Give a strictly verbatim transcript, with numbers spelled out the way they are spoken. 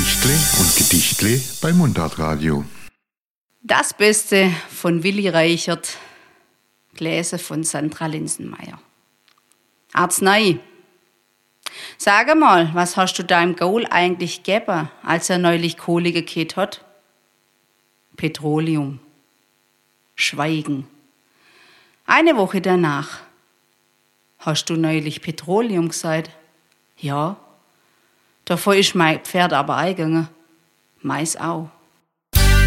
Geschichtle und Gedichtle bei Mundartradio. Das Beste von Willi Reichert, gelesen von Sandra Linsenmeier. Arznei. Sag mal, was hast du deinem Gaul eigentlich gegeben, als er neulich Kohle gekehrt hat? Petroleum. Schweigen. Eine Woche danach. Hast du neulich Petroleum gesagt? Ja. Davor ist mein Pferd aber eingegangen. Meins auch.